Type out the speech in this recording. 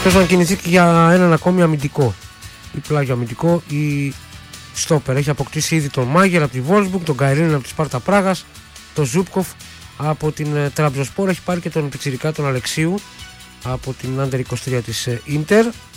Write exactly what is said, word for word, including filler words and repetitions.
Εκτός να κινηθεί και για έναν ακόμη αμυντικό ή πλάγιο αμυντικό ή στόπερ. Έχει αποκτήσει ήδη τον Μάγερ από τη Βόλσμπουργκ, τον Γκαϊρίνεν από τη Σπάρτα Πράγας, τον Ζούπκοφ από την Τραμπζονσπόρ. Έχει πάρει και τον πιτσιρικά τον Αλεξίου από την Άντερ είκοσι τρία της Ίντερ.